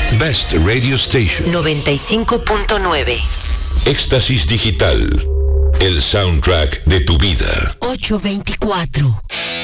Best Radio Station 95.9. Éxtasis Digital, el soundtrack de tu vida. 824.